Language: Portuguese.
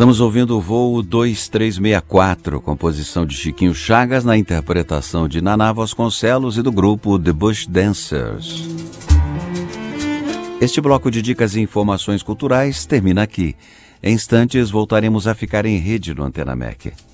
Estamos ouvindo o Voo 2364, composição de Chiquinho Chagas, na interpretação de Naná Vasconcelos e do grupo The Bush Dancers. Este bloco de dicas e informações culturais termina aqui. Em instantes voltaremos a ficar em rede no Antena MEC.